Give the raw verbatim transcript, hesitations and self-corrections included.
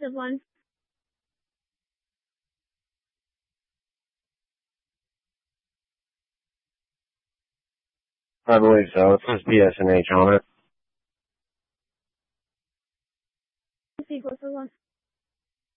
expensive one? I believe so. It says B S N H on it. Let's see what's the one.